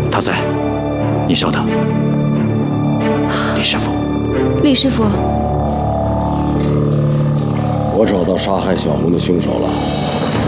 他在，你稍等。李师傅， 李师傅， 我找到杀害小红的凶手了。